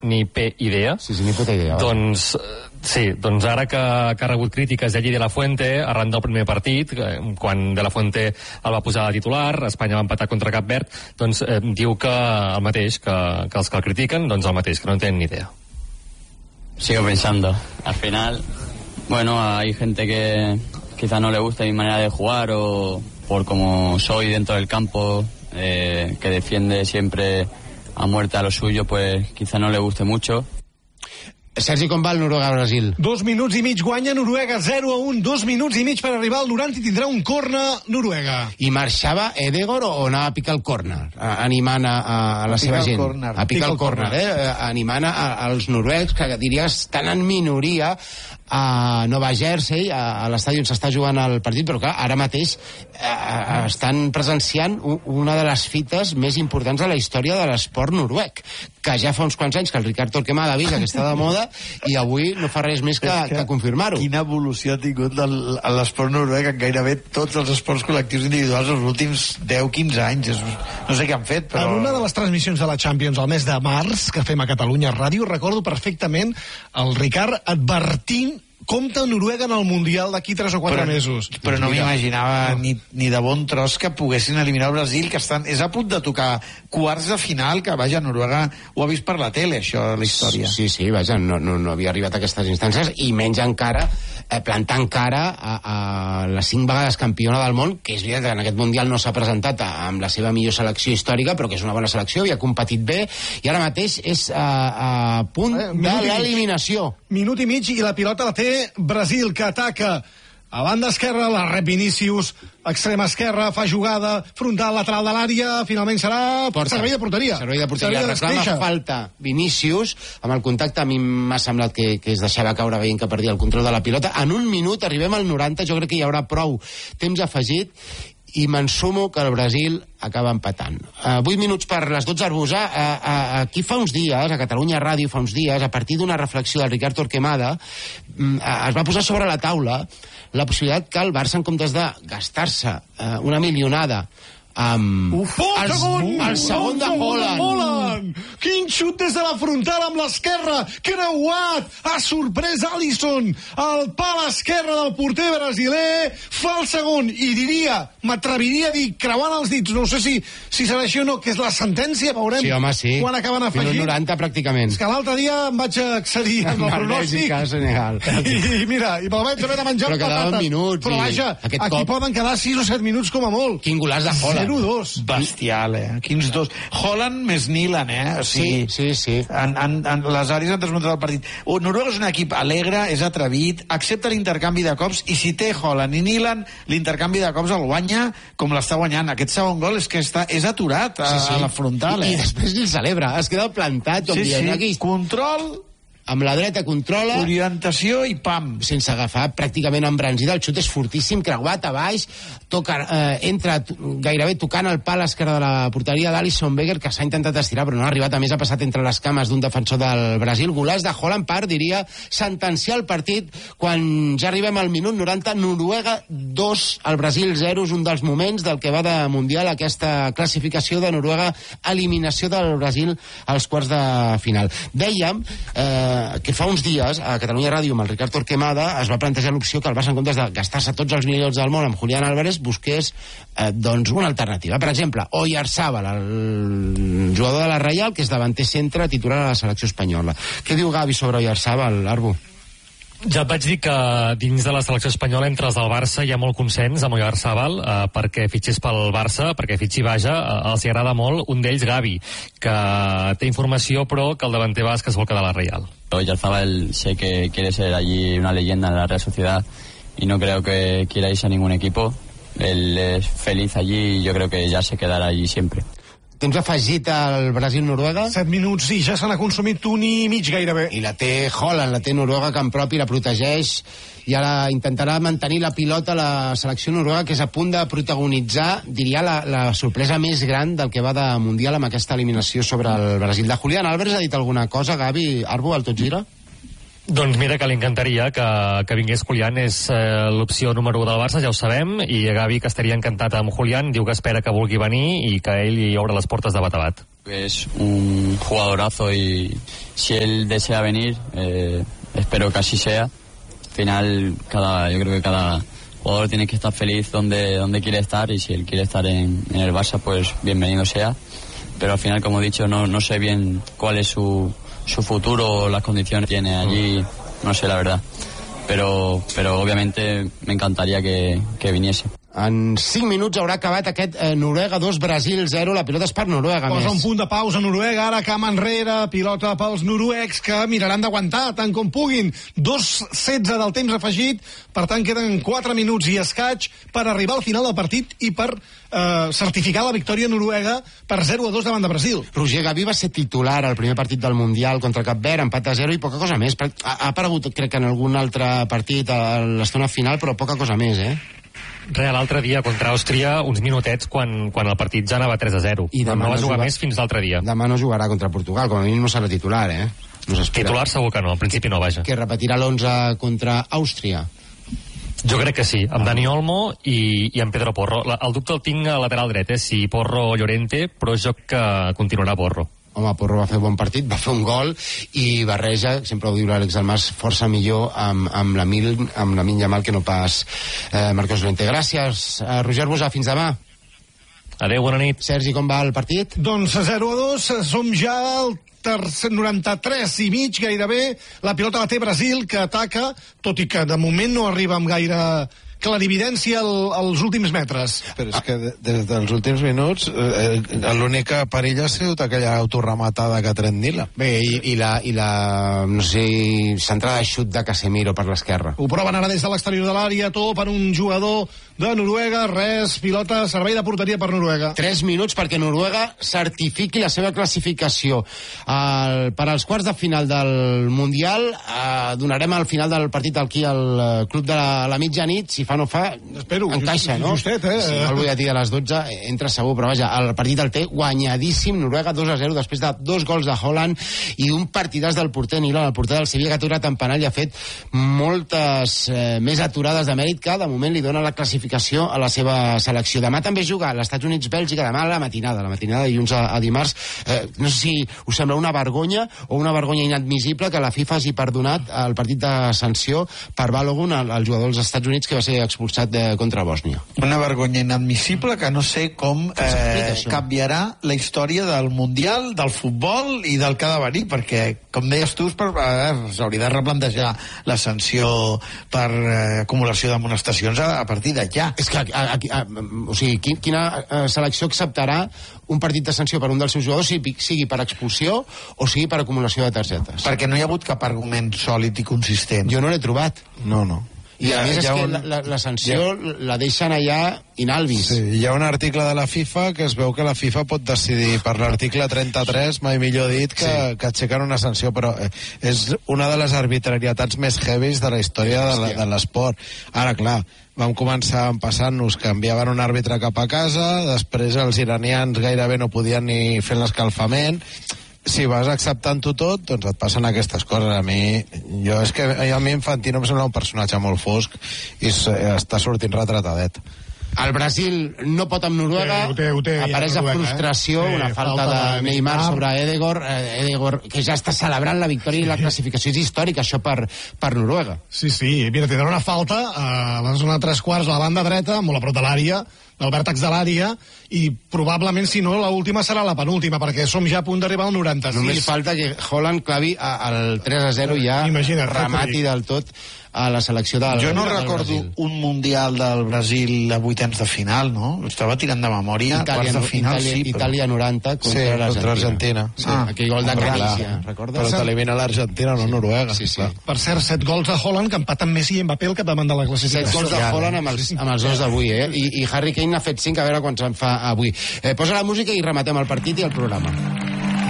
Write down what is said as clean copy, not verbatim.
ni idea. Sí, ni puta idea. Doncs ara que ha rebut crítiques d'Elli de la Fuente arran del primer partit, quan de la Fuente el va posar de titular, Espanya va empatar contra Cap Verd, doncs diu que el mateix, que els que el critiquen, doncs el mateix, que no tenen ni idea. Sigo pensando. Al final, bueno, hay gente que quizá no le guste mi manera de jugar o por como soy dentro del campo, que defiende siempre a muerte a lo suyo, pues quizá no le guste mucho. Sergi, com va el Noruega-Brasil? 2 minuts i mig guanya Noruega, 0-1, 2 minuts i mig per arribar al 90 i tindrà un córner Noruega. I marxava Edegor o anava a picar el córner, animant a la seva gent? A picar el córner, animant als noruecs, que diria que estan en minoria a Nova Jersey, a l'estadi on s'està jugant el partit, però clar, ara mateix estan presenciant una de les fites més importants de la història de l'esport noruec, que ja fa uns quants anys que el Ricard Torquemada avisa que està de moda i avui no fa res més que confirmar-ho. Quina evolució ha tingut l'esport noruec en gairebé tots els esports col·lectius individuals els últims 10-15 anys. No sé què han fet, però... En una de les transmissions de la Champions al mes de març, que fem a Catalunya Ràdio, recordo perfectament el Ricard advertint compta Noruega en el Mundial d'aquí 3 o 4 mesos. Però no m'imaginava ni de bon tros que poguessin eliminar el Brasil, que és a punt de tocar quarts de final, que vaja, Noruega ho ha vist per la tele, això, la història. Sí, vaja, no havia arribat a aquestes instàncies, i menys encara plantant cara a les 5 vegades campiona del món, que és veritat que en aquest Mundial no s'ha presentat amb la seva millor selecció històrica, però que és una bona selecció, havia competit bé, i ara mateix és a punt de l'eliminació. Minut i mig i la pilota la té Brasil, que ataca a banda esquerra, la rep Vinícius, extrema esquerra, fa jugada, frontal, lateral de l'àrea, finalment serà servei de porteria. Servei de porteria, reclama falta Vinícius, amb el contacte a mi m'ha semblat que es deixava caure veient que perdia el control de la pilota. En un minut arribem al 90, jo crec que hi haurà prou temps afegit, i m'ensumo que el Brasil acaba empatant. 8 minuts per les 12, Arbusà. Aquí fa uns dies, a Catalunya Ràdio fa uns dies, a partir d'una reflexió del Ricard Torquemada, es va posar sobre la taula la possibilitat que el Barça, en comptes de gastar-se una milionada amb el segon de Haaland. Quin xut des de la frontal amb l'esquerra, creuat, ha sorprès Alisson, el pal esquerre del porter brasiler, fa el segon, i m'atreviria a dir, creuant els dits, no sé si serà així o no, que és la sentència, veurem quan acaben afegint. Minut 90 pràcticament. És que l'altre dia em vaig accedir amb el pronòstic i mira, i me'l vaig haver de menjar amb patates, però vaja, aquí poden quedar 6 o 7 minuts com a molt. Quin golaç de Haaland. 0-2. Bestial, Quins dos. Haaland més Nilan, O sigui, sí. Les àrees han desmuntat el partit. Noruega és un equip alegre, és atrevit, accepta l'intercanvi de cops, i si té Haaland i Nilan, l'intercanvi de cops el guanya com l'està guanyant. Aquest segon gol és que és aturat a la frontal, I després el celebra, es queda plantat. Control... Amb la dreta controla... Orientació i pam! Sense agafar pràcticament embranzida. El xut és fortíssim, creuat a baix, entra gairebé tocant el pal esquerre de la porteria d'Alisson Becker, que s'ha intentat estirar, però no ha arribat. A més, ha passat entre les cames d'un defensor del Brasil. Golaç de Haaland per, diria, sentenciar el partit quan ja arribem al minut 90. Noruega 2, el Brasil 0. És un dels moments del que va de Mundial, aquesta classificació de Noruega, eliminació del Brasil als quarts de final. Dèiem que fa uns dies a Catalunya Ràdio amb el Ricard Torquemada es va plantejar l'opció que el Barça, en comptes de gastar-se tots els milions del món amb Julián Álvarez, busqués una alternativa. Per exemple, Oyarzabal, el jugador de la Reial, que és davanter centre titular a la selecció espanyola. Què diu Gavi sobre Oyarzabal, Arbu? Ja et vaig dir que dins de la selecció espanyola, entre els del Barça, hi ha molt consens amb Oyarzabal perquè fitxés pel Barça, perquè fitxi vaja, els agrada molt. Un d'ells, Gavi, que té informació, però que el davanter basc es vol quedar a la Reial. Oyarzabal sé que quiere ser allí una leyenda en la Real Sociedad y no creo que quiera irse a ningún equipo. Él es feliz allí y yo creo que ya se quedará allí siempre. Temps afegit al Brasil-Noruega. 7 minuts i ja se n'ha consumit 1 i mig gairebé. I la té Haaland, la té Noruega a camp propi, la protegeix, i ara intentarà mantenir la pilota la selecció noruega, que és a punt de protagonitzar, diria, la sorpresa més gran del que va de Mundial amb aquesta eliminació sobre el Brasil. De Julián Álvarez ha dit alguna cosa, Gavi, Arbu, al Tot Gira? Doncs mira que li encantaria que vingués Julián, és l'opció número 1 del Barça, ja ho sabem, i Gavi, que estaria encantat amb Julián, diu que espera que vulgui venir i que ell hi obre les portes de bat a bat. Es un jugadorazo y si él desea venir, espero que así sea. Al final, yo creo que cada jugador tiene que estar feliz donde quiere estar, y si él quiere estar en el Barça, pues bienvenido sea. Pero al final, como he dicho, no sé bien cuál es su futuro o las condiciones que tiene allí, no sé la verdad. Pero obviamente me encantaría que viniese. En 5 minuts haurà acabat aquest Noruega 2, Brasil 0. La pilota és per Noruega, Posa més. un punt de pausa a Noruega, ara cam enrere, pilota pels noruecs, que miraran d'aguantar tant com puguin. 2:16 del temps afegit, per tant queden 4 minuts i escaig per arribar al final del partit i per certificar la victòria noruega per 0-2 davant de Brasil. Roger Gaví va ser titular al primer partit del Mundial contra Cap Verd, empat a 0 i poca cosa més. Ha aparegut, crec que en algun altre partit a l'estona final, però poca cosa més, L'altre dia contra Àustria, uns minutets quan el partit ja anava 3-0. I demà no va jugar més fins l'altre dia. Demà no jugarà contra Portugal, com a mínim no serà titular, No s'espera. Titular segur que no, al principi no, vaja. Que repetirà l'11 contra Àustria. Jo crec que sí, amb Dani Olmo i amb Pedro Porro. El dubte el tinc a lateral dret, si Porro o Llorente, però jo que continuarà Porro. Home, Porro va fer bon partit, va fer un gol i barreja, sempre ho diu l'Àlex Almàs, força millor amb Lamine Yamal que no pas Marcos Llorente. Gràcies, Roger Bosà, fins demà. Adéu, bona nit. Sergi, com va el partit? Doncs 0-2, som ja al 93 i mig, gairebé. La pilota la té Brasil, que ataca, tot i que de moment no arriba amb gaire clarividència als últims metres. Però és que des dels últims minuts l'única perill ha sigut aquella autorrematada que ha tret Nila. Bé, i la no sé, centrada de xut de Casemiro per l'esquerra. Ho proven ara des de l'exterior de l'àrea, tot per un jugador de Noruega, res, pilota, servei de porteria per Noruega. 3 minuts perquè Noruega certifiqui la seva classificació. Per als quarts de final del Mundial donarem al final del partit aquí al Club de la Mitjanit, si fa no fa, espero, encaixa, no? Justet, Si no el butlletí de les 12 entra segur, però vaja, el partit el té guanyadíssim, Noruega 2-0 després de 2 gols de Haaland i un partidàs del porter Nila, el porter del Sevilla, que ha aturat en penal i ha fet moltes més aturades de mèrit, que de moment li dona la classificació a la seva selecció. Demà també juga als Estats Units-Bèlgica, demà a la matinada dilluns a dimarts. No sé si us sembla una vergonya o una vergonya inadmissible que la FIFA hagi perdonat el partit de sanció per Balogun, el jugador dels Estats Units que va ser expulsat contra Bòsnia. Una vergonya inadmissible que no sé com canviarà la història del Mundial, del futbol i del que ha de venir, perquè, com deies tu, s'hauria de replantejar la sanció per acumulació d'amonestacions a partir d'allà. És que, o sigui, quina selecció acceptarà un partit de sanció per un dels seus jugadors, sigui per expulsió o sigui per acumulació de targetes? Perquè no hi ha hagut cap argument sòlid i consistent. Jo no l'he trobat. No. I a més és que la sanció la deixen allà inalvis. Sí, hi ha un article de la FIFA que es veu que la FIFA pot decidir per l'article 33, mai millor dit, que aixequen una sanció, però és una de les arbitrarietats més heavies de la història de l'esport. Ara, clar, vam començar passant-nos que enviaven un àrbitre cap a casa, després els iranians gairebé no podien ni fer l'escalfament. Si vas acceptant-ho tot, doncs et passen aquestes coses. A mi Infantino em sembla un personatge molt fosc i està sortint retratadet. El Brasil no pot amb Noruega, apareix la frustració, una falta de Neymar sobre Edegor, que ja està celebrant la victòria i la classificació. És històrica, això, per Noruega. Sí, mira, tindrà una falta a la zona de 3/4 a la banda dreta, molt a prop de l'àrea, del vèrtex de l'àrea, i probablement, si no, l'última serà la penúltima, perquè som ja a punt d'arribar al 96. Només falta que Haaland clavi el 3-0 i ja remati del tot a la selecció del Jo no del recordo Brasil. un Mundial del Brasil a vuitens de final, no? Estava tirant de memòria, quarts de final, Itàlia 90 contra l'Argentina. Aquell gol de Galícia, recordes? Però t'elimina l'Argentina, no Noruega. Sí. Per cert, 7 gols de Haaland, que empaten Messi i Mbappé al capdavant de la classificació. 7 gols de Haaland amb els dos d'avui, I Harry Kane n'ha fet 5, a veure quants en fa avui. Posa la música i rematem el partit i el programa.